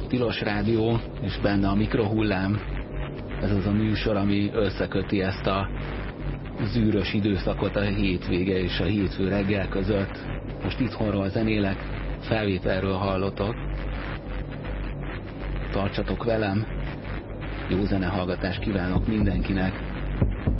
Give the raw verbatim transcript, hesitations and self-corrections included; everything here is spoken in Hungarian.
Tilos Rádió, és benne a Mikrohullám. Ez az a műsor, ami összeköti ezt a zűrös időszakot a hétvége és a hétfő reggel között. Most itthonról zenélek, felvételről hallotok. Tartsatok velem, jó zenehallgatást kívánok mindenkinek.